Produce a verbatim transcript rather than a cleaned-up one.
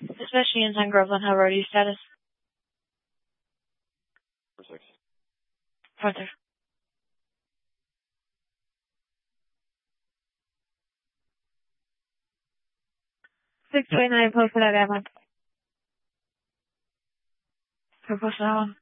Especially in Sun Groveland, how roadie status. For six. Further. six twenty-nine posted at Avon. For post that one.